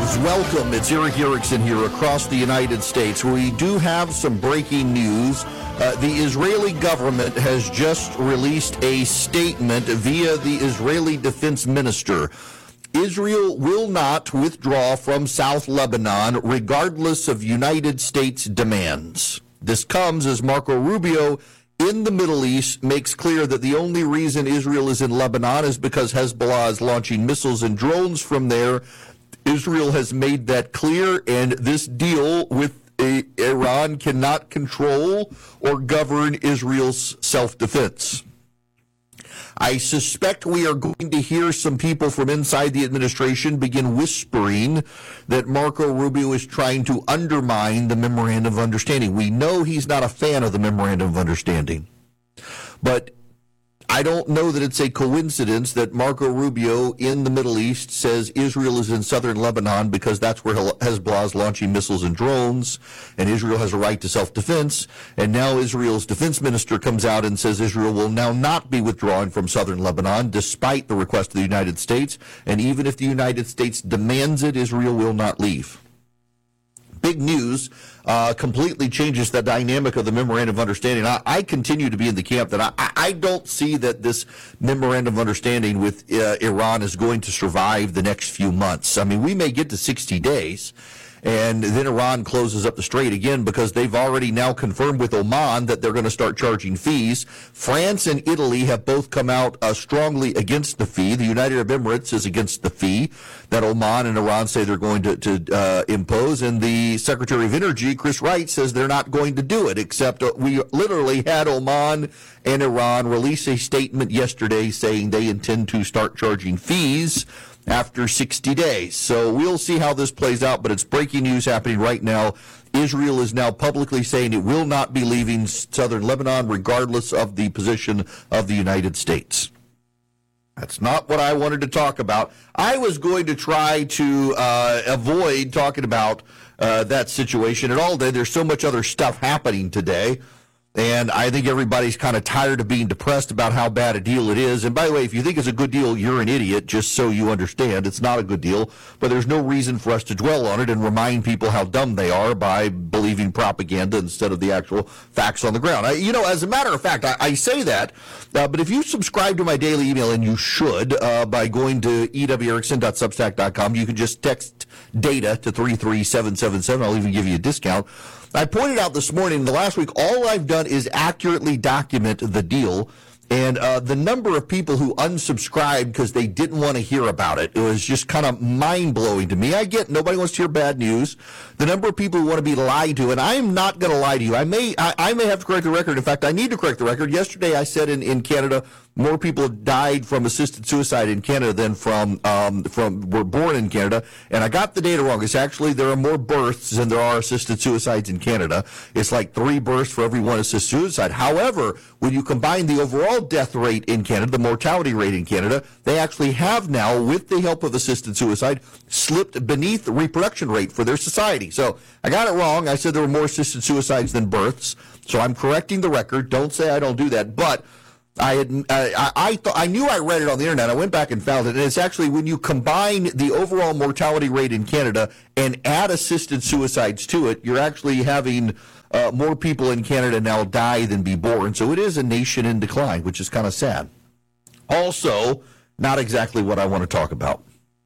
Greetings, welcome. It's Erick Erickson here across the United States. We do have some breaking news. The Israeli government has just released a statement via the Israeli defense minister. Israel will not withdraw from South Lebanon regardless of United States demands. This comes as Marco Rubio in the Middle East makes clear that the only reason Israel is in Lebanon is because Hezbollah is launching missiles and drones from there. Israel has made that clear, and this deal with Iran cannot control or govern Israel's self-defense. I suspect we are going to hear some people from inside the administration begin whispering that Marco Rubio is trying to undermine the Memorandum of Understanding. We know he's not a fan of the Memorandum of Understanding, but I don't know that it's a coincidence that Marco Rubio in the Middle East says Israel is in southern Lebanon because that's where Hezbollah is launching missiles and drones, and Israel has a right to self-defense. And now Israel's defense minister comes out and says Israel will now not be withdrawing from southern Lebanon despite the request of the United States. And even if the United States demands it, Israel will not leave. Big news. Completely changes the dynamic of the Memorandum of Understanding. I continue to be in the camp that I don't see that this Memorandum of Understanding with Iran is going to survive the next few months. I mean, we may get to 60 days, and then Iran closes up the strait again because they've already now confirmed with Oman that they're going to start charging fees. France and Italy have both come out strongly against the fee. The United Arab Emirates is against the fee that Oman and Iran say they're going to impose. And the Secretary of Energy, Chris Wright, says they're not going to do it, except we literally had Oman and Iran release a statement yesterday saying they intend to start charging fees after 60 days. So we'll see how this plays out, but it's breaking news happening right now. Israel is now publicly saying it will not be leaving southern Lebanon regardless of the position of the United States. That's not what I wanted to talk about. I was going to try to avoid talking about that situation at all day. There's so much other stuff happening today. And I think everybody's kind of tired of being depressed about how bad a deal it is. And by the way, if you think it's a good deal, you're an idiot, just so you understand. It's not a good deal, but there's no reason for us to dwell on it and remind people how dumb they are by believing propaganda instead of the actual facts on the ground. As a matter of fact, I say that, but if you subscribe to my daily email, and you should, by going to ewerickson.substack.com, you can just text data to 33777. I'll even give you a discount. I pointed out this morning, the last week, all I've done is accurately document the deal. And the number of people who unsubscribed because they didn't want to hear about it, it was just kind of mind-blowing to me. I get nobody wants to hear bad news. The number of people who want to be lied to, and I am not going to lie to you. I may have to correct the record. In fact, I need to correct the record. Yesterday I said in Canada, more people have died from assisted suicide in Canada than from were born in Canada, and I got the data wrong. It's actually there are more births than there are assisted suicides in Canada. It's like 3 births for every 1 assisted suicide. However, when you combine the overall death rate in Canada, the mortality rate in Canada, they actually have now, with the help of assisted suicide, slipped beneath the reproduction rate for their society. So I got it wrong. I said there were more assisted suicides than births. So I'm correcting the record. Don't say I don't do that. But I knew I read it on the internet. I went back and found it, and it's actually when you combine the overall mortality rate in Canada and add assisted suicides to it, you're actually having more people in Canada now die than be born. So it is a nation in decline, which is kind of sad. Also, not exactly what I want to talk about.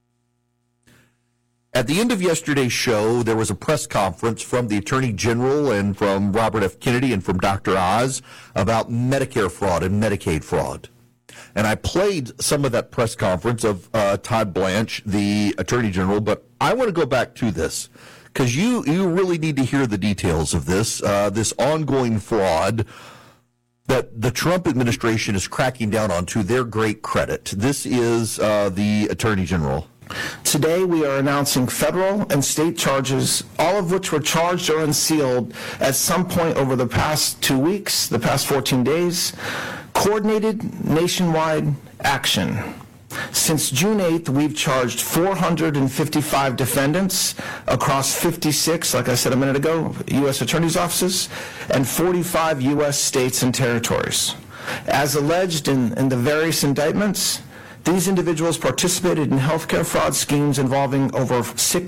At the end of yesterday's show, there was a press conference from the Attorney General and from Robert F. Kennedy and from Dr. Oz about Medicare fraud and Medicaid fraud. And I played some of that press conference of Todd Blanche, the Attorney General, but I want to go back to this because you really need to hear the details of this ongoing fraud that the Trump administration is cracking down on to their great credit. This is the Attorney General. Today, we are announcing federal and state charges, all of which were charged or unsealed at some point over the past 2 weeks, the past 14 days. Coordinated nationwide action. Since June 8th, we've charged 455 defendants across 56, like I said a minute ago, U.S. attorneys' offices, and 45 U.S. states and territories. As alleged in the various indictments, These individuals participated in healthcare fraud schemes involving over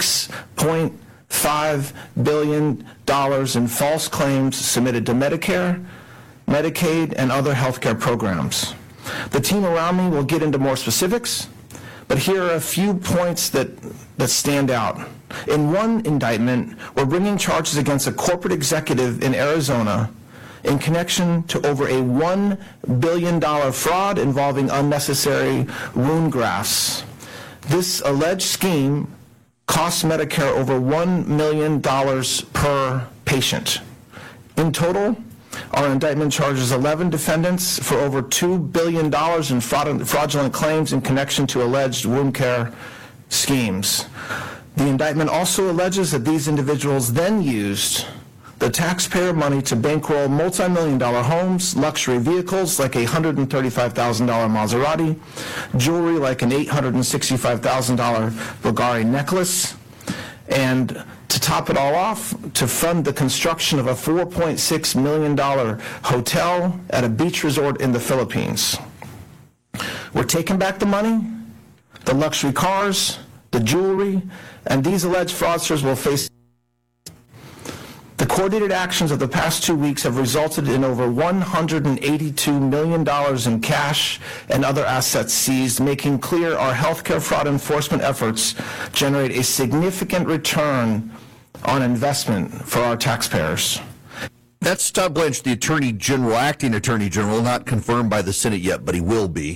$6.5 billion in false claims submitted to Medicare, Medicaid, and other healthcare programs. The team around me will get into more specifics, but here are a few points that stand out. In one indictment, we're bringing charges against a corporate executive in Arizona in connection to over a $1 billion fraud involving unnecessary wound grafts. This alleged scheme costs Medicare over $1 million per patient. In total, our indictment charges 11 defendants for over $2 billion in fraudulent claims in connection to alleged wound care schemes. The indictment also alleges that these individuals then used the taxpayer money to bankroll multi-million-dollar homes, luxury vehicles like a $135,000 Maserati, jewelry like an $865,000 Bulgari necklace, and to top it all off, to fund the construction of a $4.6 million hotel at a beach resort in the Philippines. We're taking back the money, the luxury cars, the jewelry, and these alleged fraudsters will face. The coordinated actions of the past 2 weeks have resulted in over $182 million in cash and other assets seized, making clear our healthcare fraud enforcement efforts generate a significant return on investment for our taxpayers. That's Todd Blanche, the Attorney General, acting Attorney General, not confirmed by the Senate yet, but he will be.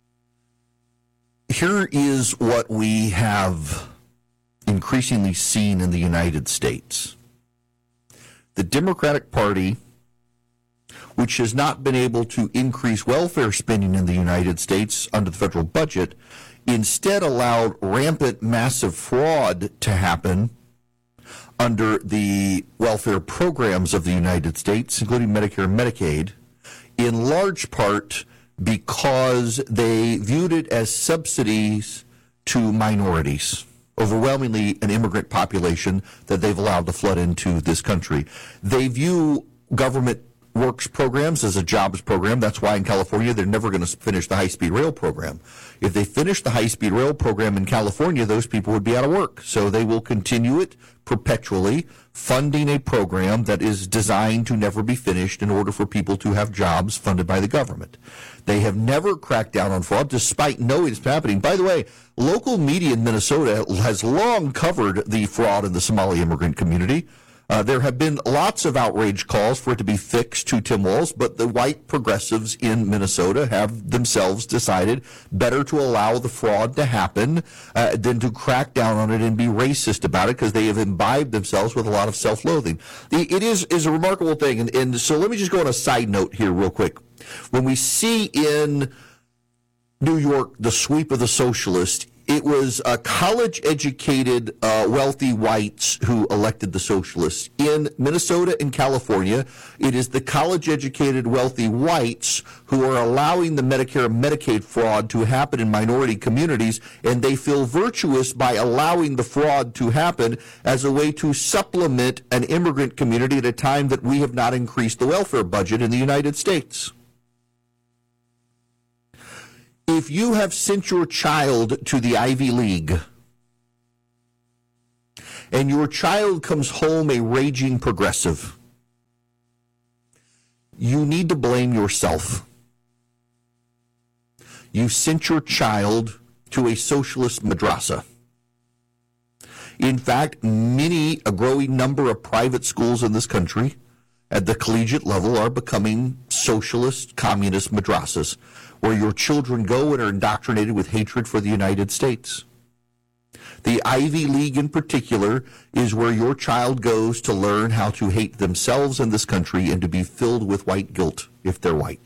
Here is what we have increasingly seen in the United States. The Democratic Party, which has not been able to increase welfare spending in the United States under the federal budget, instead allowed rampant, massive fraud to happen under the welfare programs of the United States, including Medicare and Medicaid, in large part because they viewed it as subsidies to minorities, overwhelmingly an immigrant population that they've allowed to flood into this country. They view government works programs as a jobs program. That's why in California they're never going to finish the high-speed rail program. If they finish the high-speed rail program in California, those people would be out of work. So they will continue it perpetually, funding a program that is designed to never be finished in order for people to have jobs funded by the government. They have never cracked down on fraud, despite knowing it's happening. By the way, local media in Minnesota has long covered the fraud in the Somali immigrant community. There have been lots of outrage calls for it to be fixed to Tim Walz, but the white progressives in Minnesota have themselves decided better to allow the fraud to happen than to crack down on it and be racist about it, because they have imbibed themselves with a lot of self-loathing. It is a remarkable thing. And so let me just go on a side note here real quick. When we see in New York the sweep of the socialists, it was college-educated, wealthy whites who elected the socialists. In Minnesota and California, it is the college-educated, wealthy whites who are allowing the Medicare and Medicaid fraud to happen in minority communities, and they feel virtuous by allowing the fraud to happen as a way to supplement an immigrant community at a time that we have not increased the welfare budget in the United States. If you have sent your child to the Ivy League and your child comes home a raging progressive, you need to blame yourself. You sent your child to a socialist madrasa. In fact, a growing number of private schools in this country at the collegiate level are becoming socialist, communist madrasas, where your children go and are indoctrinated with hatred for the United States. The Ivy League in particular is where your child goes to learn how to hate themselves and this country and to be filled with white guilt if they're white.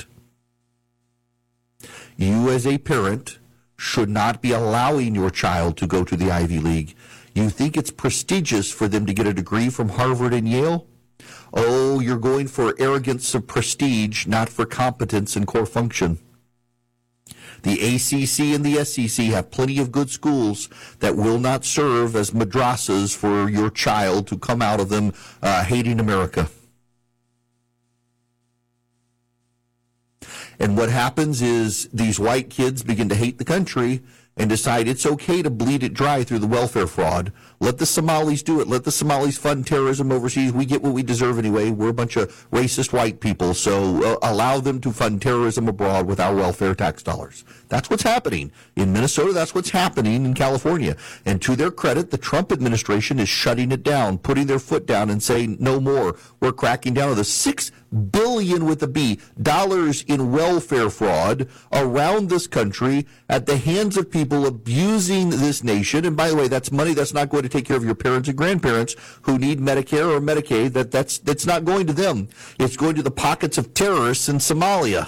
You as a parent should not be allowing your child to go to the Ivy League. You think it's prestigious for them to get a degree from Harvard and Yale? Oh, you're going for arrogance of prestige, not for competence and core function. The ACC and the SEC have plenty of good schools that will not serve as madrasas for your child to come out of them hating America. And what happens is these white kids begin to hate the country and decide it's okay to bleed it dry through the welfare fraud. Let the Somalis do it. Let the Somalis fund terrorism overseas. We get what we deserve anyway. We're a bunch of racist white people, so allow them to fund terrorism abroad with our welfare tax dollars. That's what's happening in Minnesota. That's what's happening in California. And to their credit, the Trump administration is shutting it down, putting their foot down and saying, no more. We're cracking down on the $6 billion with a B dollars in welfare fraud around this country at the hands of people abusing this nation. And by the way, that's money that's not going to take care of your parents and grandparents who need Medicare or Medicaid. That's not going to them. It's going to the pockets of terrorists in Somalia.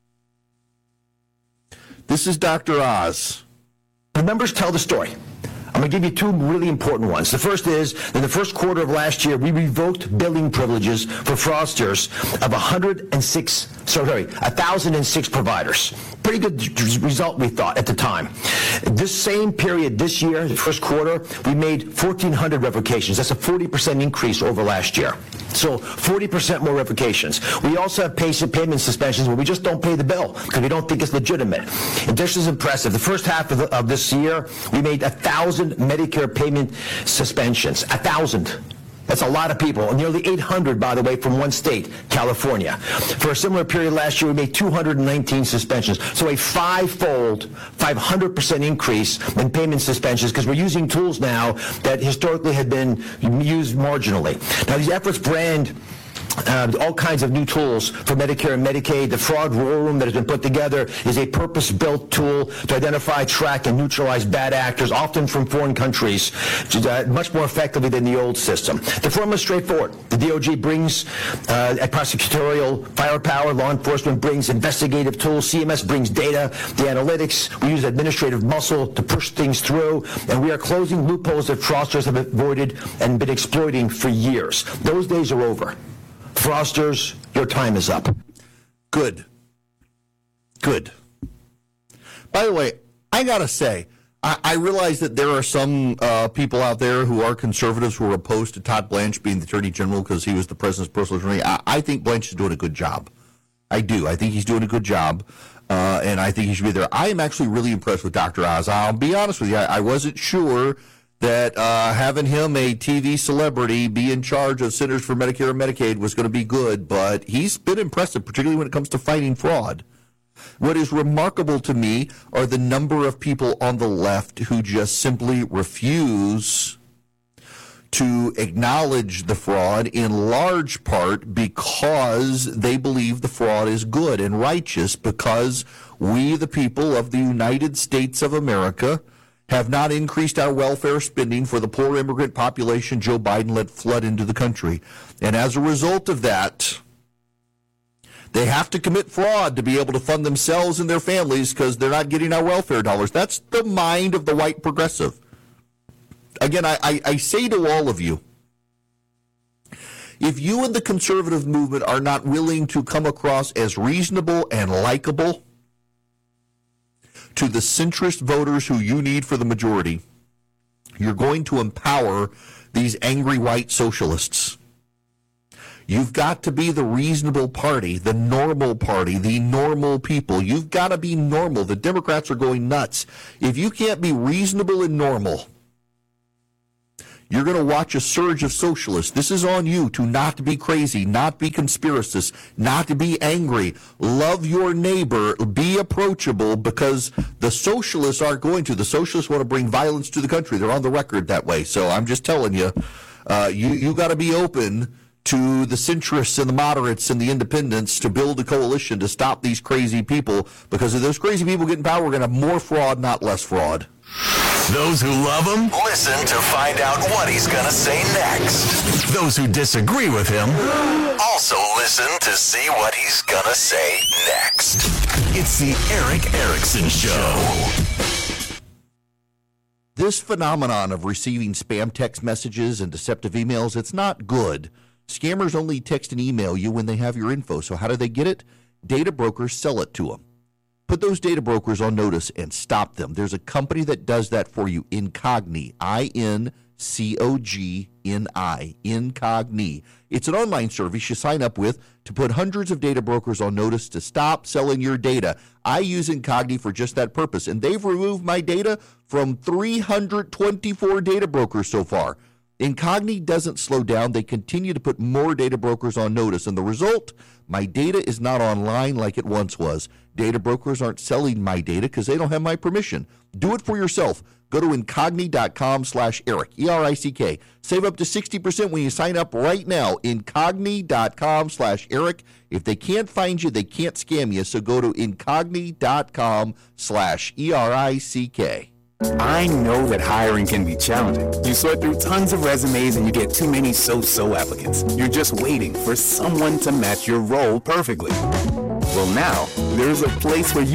This is Dr. Oz. The numbers tell the story. I'm going to give you two really important ones. The first is, in the first quarter of last year, we revoked billing privileges for fraudsters of 1,006 providers. Pretty good result, we thought, at the time. This same period this year, the first quarter, we made 1,400 revocations. That's a 40% increase over last year. So 40% more revocations. We also have payment suspensions where we just don't pay the bill because we don't think it's legitimate. And this is impressive. The first half of this year, we made 1,000 Medicare payment suspensions. 1,000. That's a lot of people. Nearly 800, by the way, from one state, California. For a similar period last year, we made 219 suspensions. So a five-fold, 500% increase in payment suspensions because we're using tools now that historically had been used marginally. Now, these efforts brand all kinds of new tools for Medicare and Medicaid. The fraud war room that has been put together is a purpose-built tool to identify, track, and neutralize bad actors, often from foreign countries, much more effectively than the old system. The formula is straightforward. The DOJ brings prosecutorial firepower. Law enforcement brings investigative tools. CMS brings data, the analytics. We use administrative muscle to push things through, and we are closing loopholes that fraudsters have avoided and been exploiting for years. Those days are over. Fraudsters, your time is up. Good. By the way, I got to say, I realize that there are some people out there who are conservatives who are opposed to Todd Blanche being the Attorney General because he was the president's personal attorney. I think Blanche is doing a good job. I do. I think he's doing a good job, and I think he should be there. I am actually really impressed with Dr. Oz. I'll be honest with you. I wasn't sure that having him, a TV celebrity, be in charge of Centers for Medicare and Medicaid was going to be good, but he's been impressive, particularly when it comes to fighting fraud. What is remarkable to me are the number of people on the left who just simply refuse to acknowledge the fraud, in large part because they believe the fraud is good and righteous, because we, the people of the United States of America, have not increased our welfare spending for the poor immigrant population Joe Biden let flood into the country. And as a result of that, they have to commit fraud to be able to fund themselves and their families because they're not getting our welfare dollars. That's the mind of the white progressive. Again, I say to all of you, if you and the conservative movement are not willing to come across as reasonable and likable to the centrist voters who you need for the majority, you're going to empower these angry white socialists. You've got to be the reasonable party, the normal party, the normal people. You've got to be normal. The Democrats are going nuts. If you can't be reasonable and normal, you're going to watch a surge of socialists. This is on you to not be crazy, not be conspiracist, not to be angry. Love your neighbor. Be approachable, because the socialists aren't going to. The socialists want to bring violence to the country. They're on the record that way. So I'm just telling you, you got to be open to the centrists and the moderates and the independents to build a coalition to stop these crazy people, because if those crazy people get in power, we're going to have more fraud, not less fraud. Those who love him, listen to find out what he's going to say next. Those who disagree with him, also listen to see what he's going to say next. It's the Erick Erickson Show. This phenomenon of receiving spam text messages and deceptive emails, it's not good. Scammers only text and email you when they have your info. So how do they get it? Data brokers sell it to them. Put those data brokers on notice and stop them. There's a company that does that for you, Incogni, Incogni, Incogni. It's an online service you sign up with to put hundreds of data brokers on notice to stop selling your data. I use Incogni for just that purpose, and they've removed my data from 324 data brokers so far. Incogni doesn't slow down. They continue to put more data brokers on notice, and the result, my data is not online like it once was. Data brokers aren't selling my data because they don't have my permission. Do it for yourself. Go to Incogni.com/Eric, E-R-I-C-K. Save up to 60% when you sign up right now, Incogni.com/Eric. If they can't find you, they can't scam you, so go to Incogni.com/ERICK. I know that hiring can be challenging. You sort through tons of resumes and you get too many so-so applicants. You're just waiting for someone to match your role perfectly. Well, now, there's a place where you